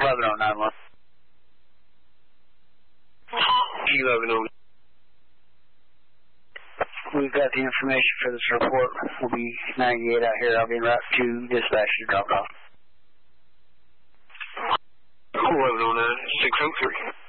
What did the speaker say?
1109. 1109. We've got the information for this report. We'll be 98 out here. I'll be en route to dispatch to drop it off. 1109, 603.